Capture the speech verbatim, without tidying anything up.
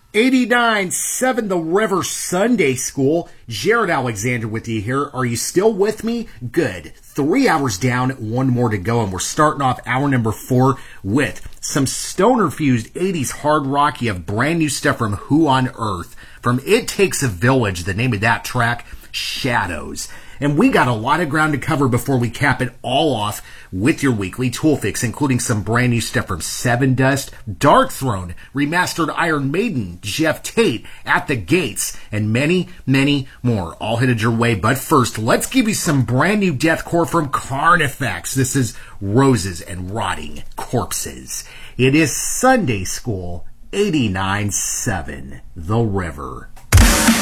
eighty-nine seven The River Sunday School. Jared Alexander with you here. Are you still with me? Good. Three hours down, one more to go, and we're starting off hour number four with some stoner-fused eighties hard rock. You have brand new stuff from Who on Earth. From It Takes a Village, the name of that track, Shadows. And we got a lot of ground to cover before we cap it all off with your weekly tool fix, including some brand new stuff from Seven Dust, Dark Throne, remastered Iron Maiden, Jeff Tate, At the Gates, and many, many more, all headed your way. But first, let's give you some brand new deathcore from Carnifex. This is Roses and Rotting Corpses. It is Sunday School eighty-nine seven, The River.